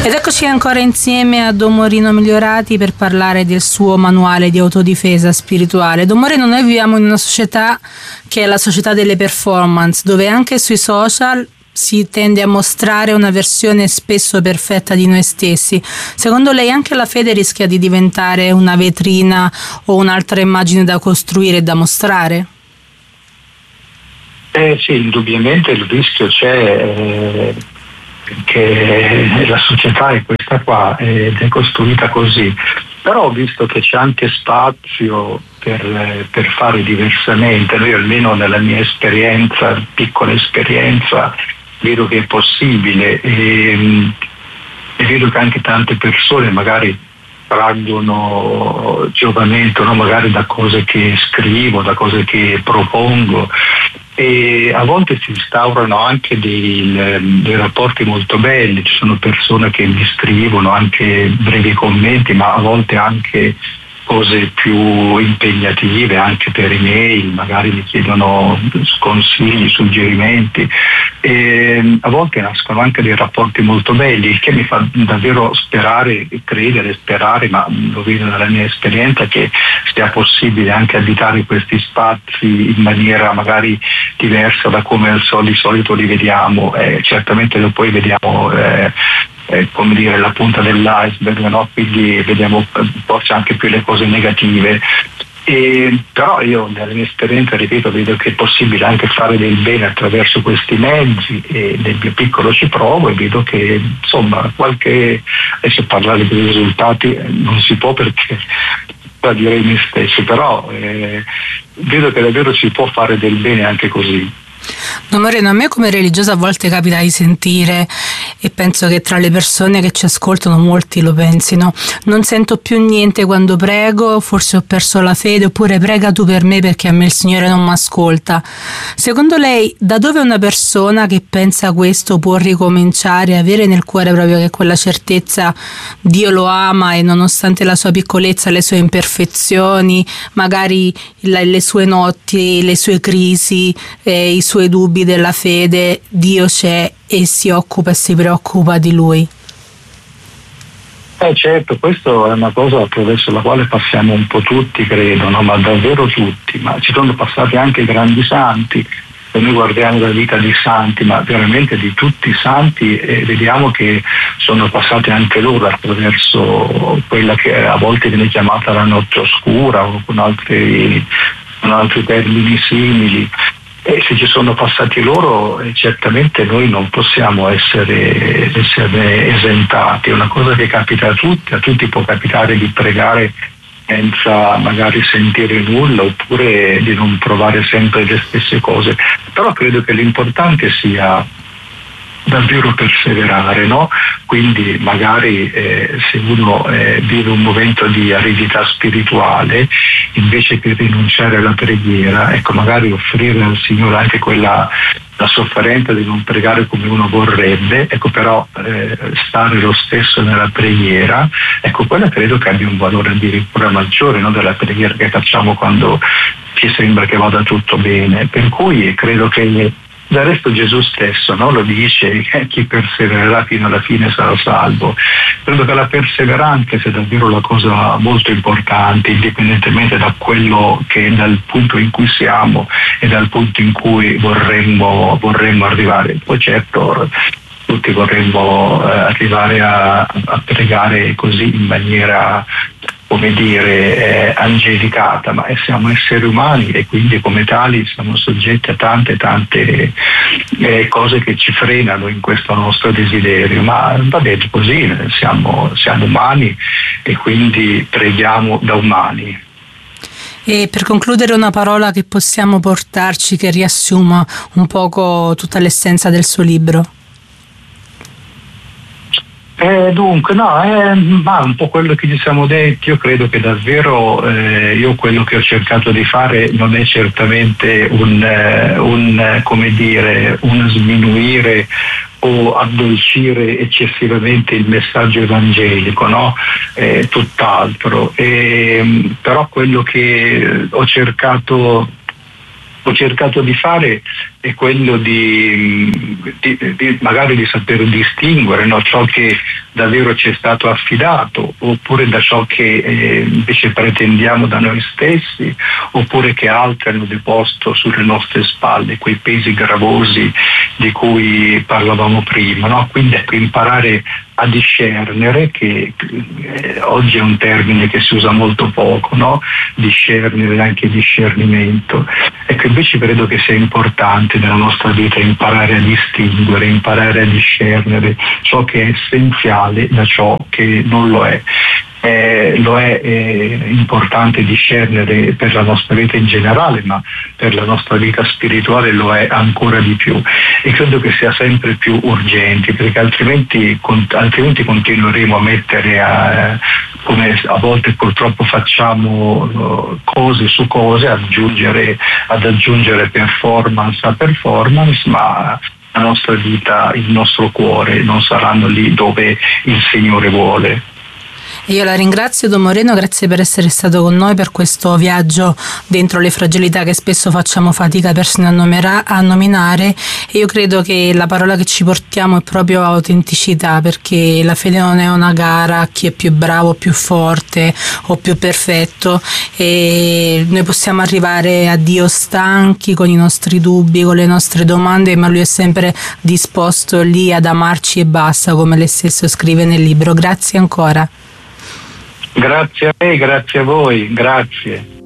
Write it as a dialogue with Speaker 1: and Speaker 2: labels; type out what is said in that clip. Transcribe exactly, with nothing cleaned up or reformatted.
Speaker 1: Ed eccoci ancora insieme a Don Morino Migliorati per parlare del suo manuale di autodifesa spirituale. Don Morino, noi viviamo in una società che è la società delle performance, dove anche sui social si tende a mostrare una versione spesso perfetta di noi stessi. Secondo lei anche la fede rischia di diventare una vetrina o un'altra immagine da costruire e da mostrare?
Speaker 2: Eh sì, indubbiamente il rischio c'è, eh, che la società è questa qua ed è costruita così, però visto che c'è anche spazio per, per fare diversamente, noi almeno nella mia esperienza, piccola esperienza, vedo che è possibile e, e vedo che anche tante persone magari traggono giovamento, no? Magari da cose che scrivo, da cose che propongo, e a volte si instaurano anche dei, dei rapporti molto belli. Ci sono persone che mi scrivono anche brevi commenti, ma a volte anche cose più impegnative, anche per email, magari mi chiedono consigli, suggerimenti, e a volte nascono anche dei rapporti molto belli, il che mi fa davvero sperare, credere, sperare, ma lo vedo nella mia esperienza, che sia possibile anche abitare questi spazi in maniera magari diversa da come al sol- di solito li vediamo. Eh, certamente poi vediamo eh, Eh, come dire, la punta dell'iceberg, no? Quindi vediamo forse anche più le cose negative, e, però io nella mia esperienza, ripeto, vedo che è possibile anche fare del bene attraverso questi mezzi, e nel mio piccolo ci provo e vedo che insomma qualche, adesso parlare dei risultati non si può perché direi me stesso, però eh, vedo che davvero si può fare del bene anche così.
Speaker 1: Don Moreno, a me come religiosa a volte capita di sentire, e penso che tra le persone che ci ascoltano molti lo pensino: non sento più niente quando prego, forse ho perso la fede, oppure prega tu per me perché a me il Signore non mi ascolta. Secondo lei, da dove una persona che pensa questo può ricominciare a avere nel cuore proprio che quella certezza Dio lo ama, e nonostante la sua piccolezza, le sue imperfezioni, magari la, le sue notti, le sue crisi, eh, i suoi dubbi della fede, Dio c'è e si occupa e si preoccupa di lui?
Speaker 2: Eh certo, questa è una cosa attraverso la quale passiamo un po' tutti, credo, no? Ma davvero tutti, ma ci sono passati anche grandi santi, e noi guardiamo la vita di santi, ma veramente di tutti i santi, e vediamo che sono passati anche loro attraverso quella che a volte viene chiamata la notte oscura, o con altri, con altri termini simili. E se ci sono passati loro, eh, certamente noi non possiamo essere, essere esentati. È una cosa che capita a tutti, a tutti può capitare di pregare senza magari sentire nulla, oppure di non provare sempre le stesse cose, però credo che l'importante sia davvero perseverare, no? Quindi magari eh, se uno eh, vive un momento di aridità spirituale, invece che rinunciare alla preghiera, ecco, magari offrire al Signore anche quella, la sofferenza di non pregare come uno vorrebbe, ecco, però eh, stare lo stesso nella preghiera, ecco, quella credo che abbia un valore addirittura maggiore, no? Della preghiera che facciamo quando ci sembra che vada tutto bene. Per cui credo che del resto Gesù stesso, no? Lo dice, eh, chi persevererà fino alla fine sarà salvo. Credo che la perseveranza sia davvero la cosa molto importante, indipendentemente da quello che dal punto in cui siamo e dal punto in cui vorremmo, vorremmo arrivare. Poi certo tutti vorremmo eh, arrivare a, a pregare così in maniera, come dire, eh, angelicata, ma siamo esseri umani e quindi come tali siamo soggetti a tante tante eh, cose che ci frenano in questo nostro desiderio, ma va bene così, siamo, siamo umani e quindi preghiamo da umani.
Speaker 1: E per concludere, una parola che possiamo portarci che riassuma un poco tutta l'essenza del suo libro.
Speaker 2: Eh, dunque, no, è ma un po' quello che ci siamo detti. Io credo che davvero eh, io quello che ho cercato di fare non è certamente un, eh, un eh, come dire, un sminuire o addolcire eccessivamente il messaggio evangelico, no? Eh, tutt'altro. E, però quello che ho cercato ho cercato di fare è quello di, di, di magari di saper distinguere, no, ciò che davvero ci è stato affidato, oppure da ciò che eh, invece pretendiamo da noi stessi, oppure che altri hanno deposto sulle nostre spalle, quei pesi gravosi di cui parlavamo prima, no? Quindi ecco, imparare a discernere, che eh, oggi è un termine che si usa molto poco, no? Discernere, anche discernimento. Ecco, invece credo che sia importante nella nostra vita imparare a distinguere, imparare a discernere ciò che è essenziale da ciò che non lo è. Eh, lo è eh, importante discernere per la nostra vita in generale, ma per la nostra vita spirituale lo è ancora di più, e credo che sia sempre più urgente, perché altrimenti, con, altrimenti continueremo a mettere a, come a volte purtroppo facciamo, uh, cose su cose, ad aggiungere, ad aggiungere performance a performance, ma la nostra vita, il nostro cuore non saranno lì dove il Signore vuole.
Speaker 1: Io la ringrazio, Don Moreno, grazie per essere stato con noi per questo viaggio dentro le fragilità che spesso facciamo fatica persino a, nomera, a nominare, e io credo che la parola che ci portiamo è proprio autenticità, perché la fede non è una gara a chi è più bravo, più forte o più perfetto, e noi possiamo arrivare a Dio stanchi con i nostri dubbi, con le nostre domande, ma Lui è sempre disposto lì ad amarci e basta, come Lei stesso scrive nel libro. Grazie ancora.
Speaker 2: Grazie a lei, grazie a voi, grazie.